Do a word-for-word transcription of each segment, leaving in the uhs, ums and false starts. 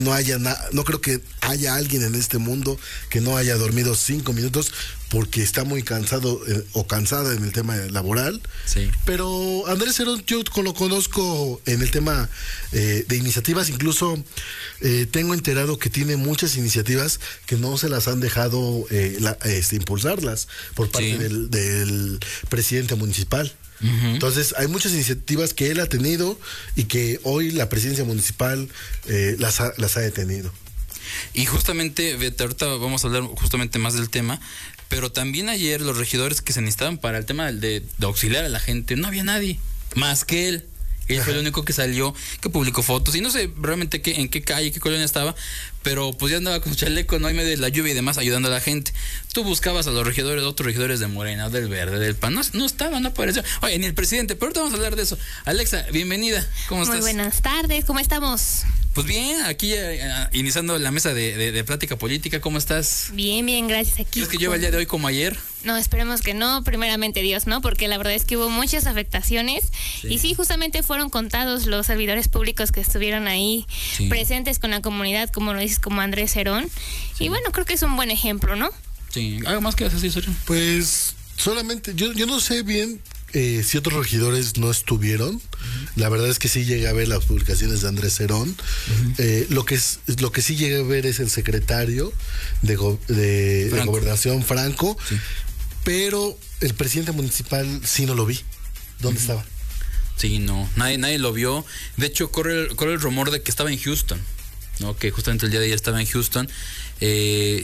No haya na- no creo que haya alguien en este mundo que no haya dormido cinco minutos porque está muy cansado eh, o cansada en el tema laboral. Sí. Pero Andrés Herón yo lo conozco en el tema eh, de iniciativas, incluso eh, tengo enterado que tiene muchas iniciativas que no se las han dejado eh, la, este, impulsarlas por parte Sí. del, del presidente municipal. Uh-huh. Entonces hay muchas iniciativas que él ha tenido y que hoy la presidencia municipal eh, las, ha, las ha detenido. Y justamente, ahorita vamos a hablar justamente más del tema, pero también ayer los regidores que se necesitaban para el tema de, de auxiliar a la gente, no había nadie más que él. Él Ajá. fue el único que salió, que publicó fotos, y no sé realmente qué, en qué calle, qué colonia estaba, pero pues ya andaba con su chaleco, no hay medio de la lluvia y demás, ayudando a la gente. Tú buscabas a los regidores, otros regidores de Morena, del Verde, del P A N, no, no estaban, no apareció. Oye, ni el presidente, pero ahorita vamos a hablar de eso. Alexa, bienvenida, ¿cómo estás? Muy buenas tardes, ¿cómo estamos? Pues bien, aquí uh, iniciando la mesa de, de, de plática política, ¿cómo estás? Bien, bien, gracias. Aquí. ¿Crees que lleva el día de hoy como ayer? No, esperemos que no, primeramente Dios, ¿no? Porque la verdad es que hubo muchas afectaciones sí. y sí, justamente fueron contados los servidores públicos que estuvieron ahí sí. presentes con la comunidad, como lo dices, como Andrés Herón. Sí. Y bueno, creo que es un buen ejemplo, ¿no? Sí, ¿algo más que hacer, Sergio? Pues solamente, yo, yo no sé bien eh, si otros regidores no estuvieron. Uh-huh. La verdad es que sí llegué a ver las publicaciones de Andrés Herón. Uh-huh. Eh, lo que es, lo que sí llegué a ver es el secretario de, go, de, de Gobernación, Franco. Sí. Pero el presidente municipal sí no lo vi. ¿Dónde uh-huh. estaba? Sí, no, nadie, nadie lo vio. De hecho, corre el, corre el rumor de que estaba en Houston, ¿no? Que justamente el día de ayer estaba en Houston. Eh,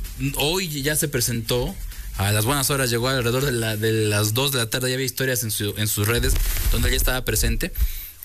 hoy ya se presentó. A las buenas horas llegó alrededor de, la, de las dos de la tarde. Ya había historias en, su, en sus redes donde él ya estaba presente.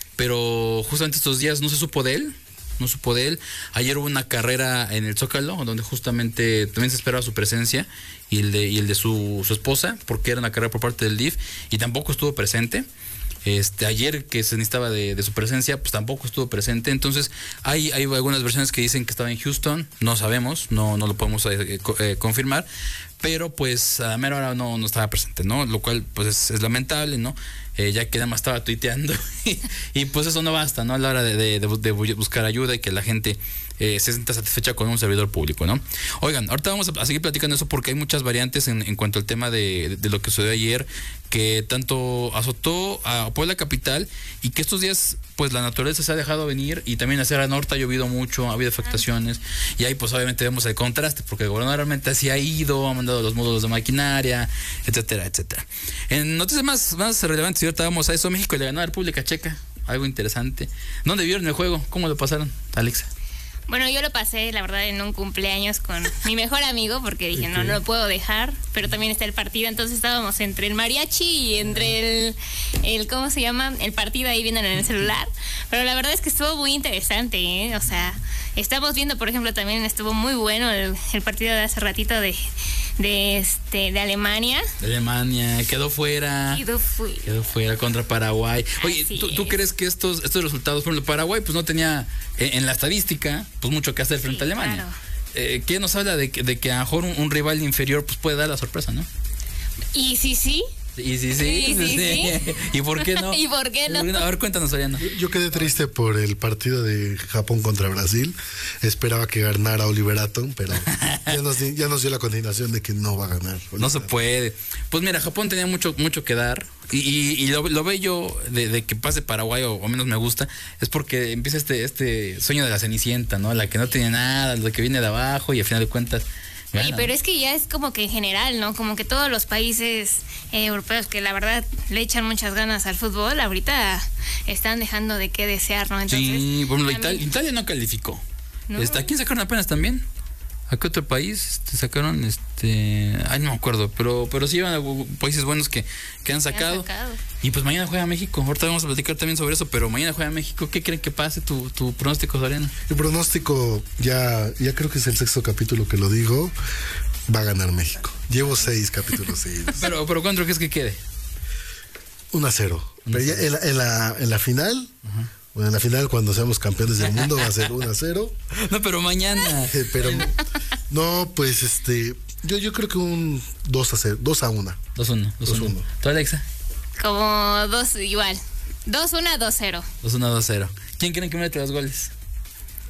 Pero justamente estos días no se supo de él. No supo de él. Ayer hubo una carrera en el Zócalo donde justamente también se esperaba su presencia y el de, y el de su, su esposa, porque era una carrera por parte del D I F y tampoco estuvo presente. Este, ayer que se necesitaba de, de su presencia, pues tampoco estuvo presente. Entonces hay, hay algunas versiones que dicen que estaba en Houston, no sabemos, no, no lo podemos eh, eh, confirmar, pero pues a la mera hora no, no estaba presente, ¿no? Lo cual pues es, es lamentable, ¿no? Eh, ya que nada más estaba tuiteando y, y pues eso no basta, ¿no? A la hora de, de, de, de buscar ayuda y que la gente eh, se sienta satisfecha con un servidor público, ¿no? Oigan, ahorita vamos a, a seguir platicando eso porque hay muchas variantes en, en cuanto al tema de, de, de lo que sucedió ayer, que tanto azotó a Puebla capital y que estos días pues la naturaleza se ha dejado venir y también hacia la norte ha llovido mucho, ha habido afectaciones y ahí pues obviamente vemos el contraste porque el gobernador realmente así ha ido, ha mandado los módulos de maquinaria, etcétera, etcétera. En noticias más, más relevantes, y ahorita vamos a eso, México le ganó a la República Checa, algo interesante. ¿Dónde vieron el juego? ¿Cómo lo pasaron, Alexa? Bueno, yo lo pasé, la verdad, en un cumpleaños con mi mejor amigo, porque dije, no, no lo puedo dejar, pero también está el partido, entonces estábamos entre el mariachi y entre el, el ¿cómo se llama? El partido ahí viendo en el celular, pero la verdad es que estuvo muy interesante, ¿eh? O sea, estamos viendo, por ejemplo, también estuvo muy bueno el, el partido de hace ratito de, de este de Alemania. De Alemania, quedó fuera. Quedó fuera. Quedó fuera contra Paraguay. Oye, ¿tú, ¿tú crees que estos, estos resultados, por ejemplo, Paraguay, pues no tenía en, en la estadística, pues mucho que hacer frente sí, a Alemania? Claro. Eh, ¿Qué nos habla de que, de que a lo mejor un, un rival inferior pues puede dar la sorpresa, no? Y sí, sí. Y sí, sí, sí, sí, sí. sí. ¿Y por qué no? ¿Y por qué no? A ver, cuéntanos, Ariana. Yo, yo quedé triste por el partido de Japón contra Brasil. Esperaba que ganara Oliver Atom, pero ya nos, ya nos dio la continuación de que no va a ganar. No se puede. Pues mira, Japón tenía mucho mucho que dar. Y, y, y lo, lo bello de, de que pase Paraguay, o, o menos me gusta, es porque empieza este, este sueño de la Cenicienta, ¿no? La que no tiene nada, la que viene de abajo y al final de cuentas... Sí, pero es que ya es como que en general, ¿no? Como que todos los países eh, europeos que la verdad le echan muchas ganas al fútbol, ahorita están dejando de qué desear, ¿no? Entonces, sí, bueno, Italia, Italia no calificó. ¿No? Este, ¿A quién sacaron apenas también? ¿A qué otro país este, sacaron? este Ay, no me acuerdo, pero pero sí iban a países buenos que, que han sacado. han sacado. Y pues mañana juega México. Ahorita vamos a platicar también sobre eso, pero mañana juega México. ¿Qué creen que pase tu, tu pronóstico, Soriano? El pronóstico, ya, ya creo que es el sexto capítulo que lo digo, va a ganar México. Llevo seis capítulos seguidos. pero, pero ¿cuánto crees que quede? uno a cero. Pero ya en la, en la, en la final... Uh-huh. Bueno, en la final, cuando seamos campeones del mundo, va a ser uno a cero. No, pero mañana. Eh, pero, no, pues, este, yo, yo creo que un dos a cero, dos a uno. dos a uno. dos a uno. ¿Tú, Alexa? Como dos, igual. dos a uno, dos a cero. dos a uno, dos a cero. ¿Quién creen que mete los goles?